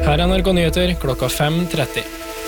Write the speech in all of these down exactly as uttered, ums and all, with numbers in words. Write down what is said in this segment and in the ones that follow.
Her er N R K Nyheter klokka fem tretti.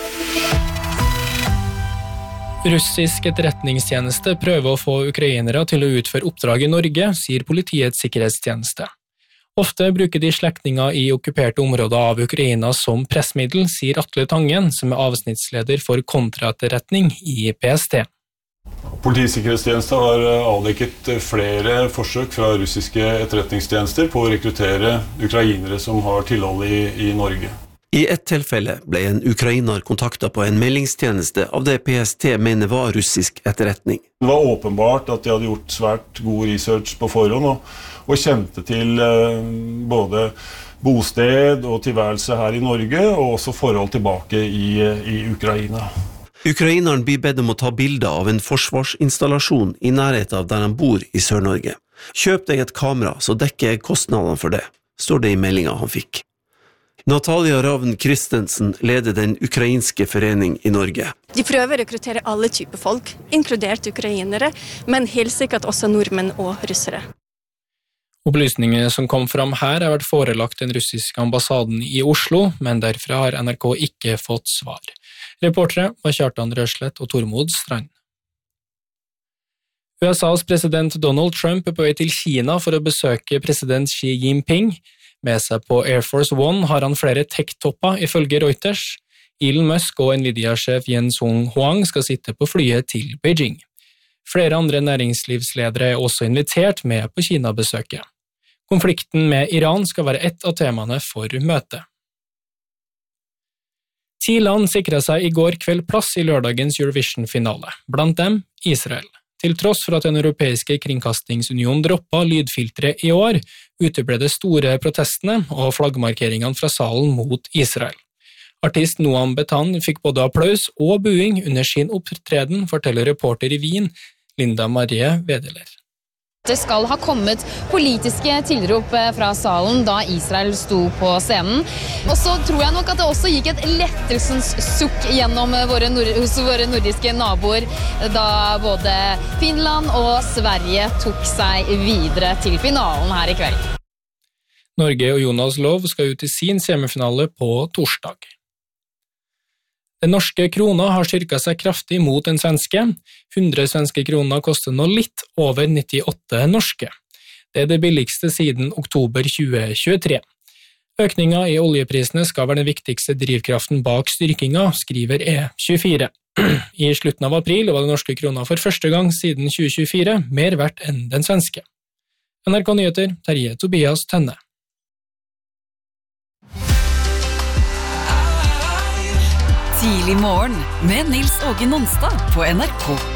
Russisk etterretningstjeneste prøver å få ukrainere til å utføre oppdrag i Norge, sier politiets sikkerhetstjeneste. Ofte bruker de slektninger i okkuperte områder av Ukraina som pressmiddel, sier Atle Tangen, som er avsnittsleder for kontraetterretning i P S T. Politisikkerhetstjeneste har avdekket flere forsøk fra russiske etterretningstjenester på å rekruttere ukrainere som har tilhold i, i Norge. I ett tilfelle ble en ukrainer kontaktet på en meldingstjeneste av det P S T mener var russisk etterretning. Det var åpenbart at de hadde gjort svært god research på forhånd og, og kjente til eh, både bosted og tilværelse her i Norge og også forhold tilbake i, i Ukraina. Ukraineren blir bedt om å ta bilder av en forsvarsinstallasjon i nærheten av der han bor i Sør-Norge. Kjøp deg et kamera, så dekker jeg kostnadene for det, står det i meldingen han fikk. Natalia Ravn Christensen leder den ukrainske forening i Norge. De prøver å rekruttere alle typer folk, inkludert ukrainere, men helt sikkert også nordmenn og russere. Opplysningene som kom fram her har vært forelagt den russiske ambassaden i Oslo, men derfra har N R K ikke fått svar. Reportere var Kjartan Røslett og Tormod Strand. U S A's president Donald Trump er på vei til Kina for å besøke president Xi Jinping. Med seg på Air Force One har han flere tech-topper ifølge Reuters. Elon Musk og Nvidia-sjef Jensen Huang skal sitte på flyet til Beijing. Flere andre næringslivsledere er også invitert med på Kina-besøket. Konflikten med Iran skal være ett av temaene for møtet. Ti land sikret seg i går kveld plass i lørdagens Eurovision-finale, blant dem Israel. Til tross for at den europeiske kringkastingsunionen droppet lydfiltre i år, uteble det store protestene og flaggmarkeringene fra salen mot Israel. Artist Noam Betan fikk både applaus og buing under sin opptreden, forteller reporter i Wien, Linda Marie Wedeler. Det skal ha kommet politiske tilrop fra salen da Israel sto på scenen. Og så tror jeg nok at det også gikk et lettelsens sukk gjennom våre, nord hos våre nordiske naboer da både Finland og Sverige tok seg videre til finalen her i kveld. Norge og Jonas Lov skal ut i sin semifinale på torsdag. Den norske krona har styrket seg kraftig mot den svenske. hundre svenske kroner koster nå litt over nittiåtte norske. Det er det billigste siden oktober tjue tjuetre. Økningen i oljeprisene skal være den viktigste drivkraften bak styrkinga, skriver E tjuefire. I slutten av april var den norske krona for første gang siden tjue tjuefire mer verdt enn den svenske. N R K Nyheter, Terje Tobias Tønne. Tidlig morgen med Nils Åge Nonstad på N R K.